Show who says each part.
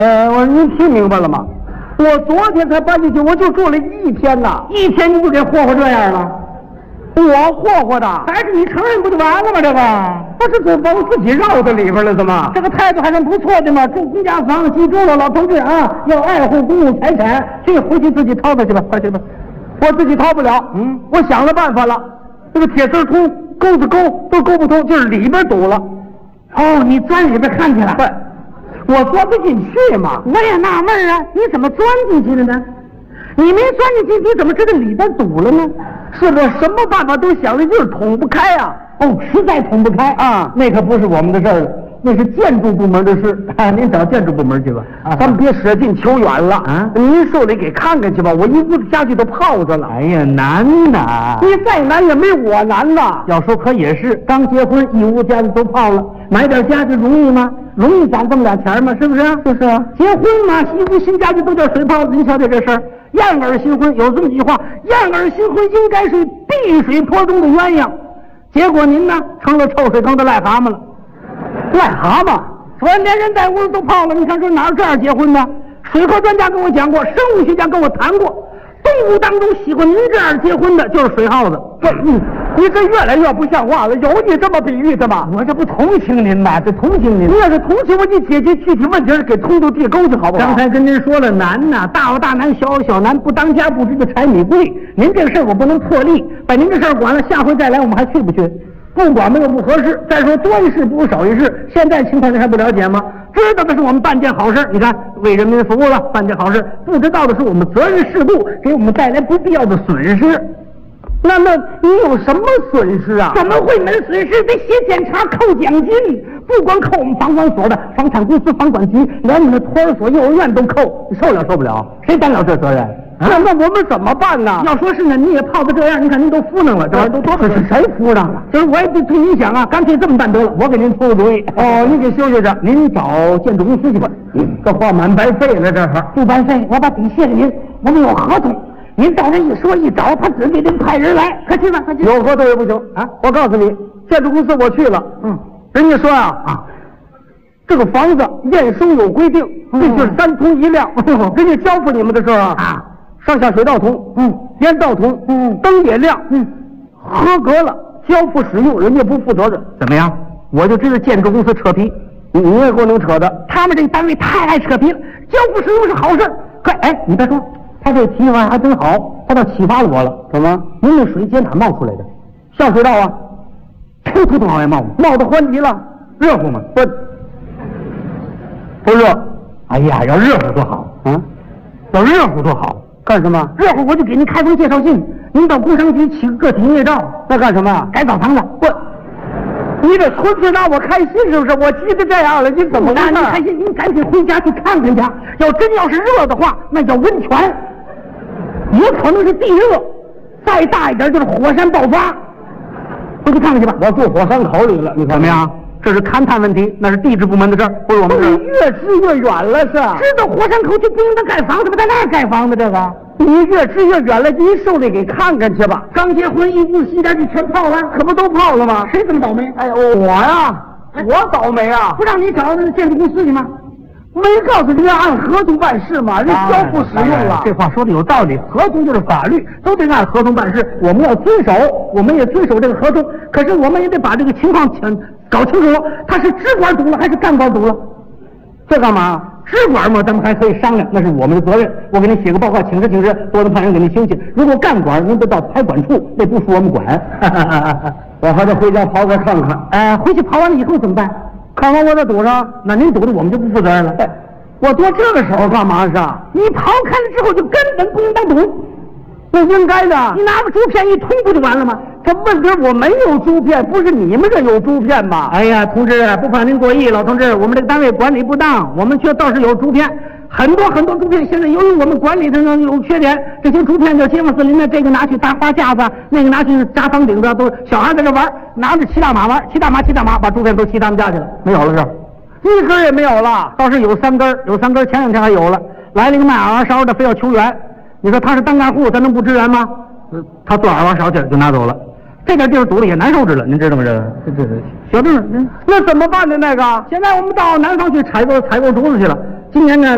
Speaker 1: 您听明白了吗？我昨天才搬进去，我就住了1天呐
Speaker 2: ，1天你就给霍霍这样了？
Speaker 1: 我霍霍的，
Speaker 2: 还是你承认不就完了吗？这个
Speaker 1: 不是往自己绕到里边了，怎么？
Speaker 2: 这个态度还算不错的嘛。住公家房，记住了，老同志啊，要爱护公共财产，这个回去自己掏掏去吧，快去吧。
Speaker 1: 我自己掏不了，我想了办法了，这个铁丝通，钩子勾都勾不通，就是里边堵了。
Speaker 2: 哦，你钻里边看去了？
Speaker 1: 对，我钻不进去嘛。
Speaker 2: 我也纳闷啊，你怎么钻进去了呢？你没钻进去，你怎么知道里边堵了呢？
Speaker 1: 是我什么办法都想了，就是捅不开啊！
Speaker 2: 哦，实在捅不开
Speaker 1: 啊，
Speaker 2: 那可不是我们的事儿了，那是建筑部门的事啊，您找建筑部门去吧。
Speaker 1: 咱们别舍近求远了啊！您手里给看看去吧，我一屋子家具都泡着了。
Speaker 2: 哎呀，难呐！
Speaker 1: 你再难也没我难呐。
Speaker 2: 要说可也是，刚结婚一屋家具都泡了，买点家具容易吗？容易攒这么点钱吗？是不是？
Speaker 1: 就是啊，
Speaker 2: 结婚嘛，一屋新家具都叫水泡。您瞧瞧这事儿，燕儿新婚有这么句话：燕儿新婚应该是碧水坡中的鸳鸯。结果您呢，成了臭水坑的癞蛤蟆了。
Speaker 1: 癞蛤蟆，
Speaker 2: 说连人带屋子都泡了。你看说哪有这样结婚的？水科专家跟我讲过，生物学家跟我谈过，动物当中喜欢您这样结婚的就是水耗子。
Speaker 1: 你这越来越不像话了，有你这么比喻的吗？
Speaker 2: 我这不同情您吗？这同情您。
Speaker 1: 你要是同情我，你解决具体问题，给通通地沟去好不好？
Speaker 2: 刚才跟您说了难呐，大有大难，小有小难，不当家不知道柴米贵。您这个事儿我不能破例，把您这事儿管了，下回再来我们还去不去？不管没有不合适。再说多一事不如少一事，现在情况您还不了解吗？知道的是我们办件好事，你看为人民服务了，办件好事；不知道的是我们责任事故，给我们带来不必要的损失。
Speaker 1: 那么你有什么损失啊？
Speaker 2: 怎么会没损失？得写检查扣奖金，不光扣我们房管所的、房产公司、房管局，连你们托儿所、幼儿园都扣。
Speaker 1: 你受了受不了？
Speaker 2: 谁担了这责任？
Speaker 1: 那我们怎么办呢？
Speaker 2: 要说是呢，你也泡的这样，你看您都敷弄了，这玩意儿都多。
Speaker 1: 这是谁敷弄了？
Speaker 2: 就是我也得替您想啊，干脆这么办得了，我给您出个主意。
Speaker 1: 哦，你给休息着，
Speaker 2: 您找建筑公司去吧。
Speaker 1: 这话蛮白费了，这会
Speaker 2: 不白费，我把底谢给您，我们有合同。您到那一说一找，他只给您派人来，快去吧，快去。
Speaker 1: 有合同也不行啊！我告诉你，建筑公司我去了，人家说这个房子验收有规定，必须是3通1亮。人家交付你们的时候上下水道通，烟道通，灯也亮，合格了，交付使用，人家不负责任。
Speaker 2: 怎么样？我就知道建筑公司扯皮，
Speaker 1: 你也够能扯的。
Speaker 2: 他们这个单位太爱扯皮了，交付使用是好事。快，你别说。他这提法还真好，他倒启发了我了。
Speaker 1: 怎么？
Speaker 2: 您那水接哪冒出来的？
Speaker 1: 下水道啊，
Speaker 2: 突突往外冒，
Speaker 1: 冒得欢极了，
Speaker 2: 热乎吗？
Speaker 1: 不热。
Speaker 2: 哎呀，要热乎多好啊！要热乎多好，
Speaker 1: 干什么？
Speaker 2: 热乎我就给您开封介绍信，您到工商局起个个体营业照。
Speaker 1: 那干什么？
Speaker 2: 改澡堂子。
Speaker 1: 你这纯粹拿我开心是不是？我急得这样了，你怎么
Speaker 2: 拿您开心？您赶紧回家去看看去。要是热的话，那叫温泉，也可能是地热，再大一点就是火山爆发。回去看看去吧。
Speaker 1: 我住火山口里了，你看
Speaker 2: 怎么样？这是勘探问题，那是地质部门的事儿，不是我们的事儿。
Speaker 1: 你越支越远了是？
Speaker 2: 知道火山口就不应该盖房子，不在那儿盖房子这个。
Speaker 1: 你越支越远了，您手里给看看去吧。
Speaker 2: 刚结婚一屋新家具全泡了，
Speaker 1: 可不都泡了吗？
Speaker 2: 谁这么倒霉？
Speaker 1: 哎呦，我呀，我倒霉啊！
Speaker 2: 不让你找那建筑公司去吗？
Speaker 1: 没告诉你要按合同办事吗？人交付使用了。
Speaker 2: 这话说的有道理，合同就是法律，都得按合同办事。我们要遵守，我们也遵守这个合同。可是我们也得把这个情况搞清楚，他是支管堵了还是干管堵了？
Speaker 1: 这干嘛？
Speaker 2: 支管嘛，咱们还可以商量，那是我们的责任。我给您写个报告，请示，多能派人给您休息。如果干管，您得到财管处，那不属我们管。
Speaker 1: 我还得回家刨开看看。
Speaker 2: 回去刨完了以后怎么办？
Speaker 1: 看完我再堵上，
Speaker 2: 那您堵的我们就不负责任了。
Speaker 1: 我多这个时候干嘛是？
Speaker 2: 你刨开了之后就根本不应当堵，
Speaker 1: 那应该的。
Speaker 2: 你拿个竹片一捅不就完了吗？
Speaker 1: 这问题我没有竹片，不是你们这有竹片吗？
Speaker 2: 哎呀，同志，不怕您过意，老同志，我们这个单位管理不当，我们却倒是有竹片，很多竹片。现在由于我们管理上有缺点，这些竹片就街坊四邻的，这个拿去搭花架子，那个拿去扎房顶子，都小孩在这玩，拿着骑大马玩，骑大马，把竹片都骑他们家去了，没有了这，
Speaker 1: 一根也没有了。
Speaker 2: 倒是有3根，前2天还有了。来了一个卖耳勺的，非要求援，你说他是单干户，咱能不支援吗？他做耳勺去了，就拿走了。这点地方堵了也难受着了，您知道吗？这小弟们，
Speaker 1: 那怎么办的那个？
Speaker 2: 现在我们到南方去采购竹子去了。今年呢